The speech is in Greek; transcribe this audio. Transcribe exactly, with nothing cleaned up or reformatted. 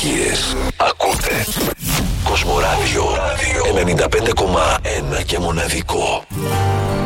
επιτυχίες. Ακούτε Κοσμοράδιο ενενήντα πέντε κόμμα ένα και μοναδικό.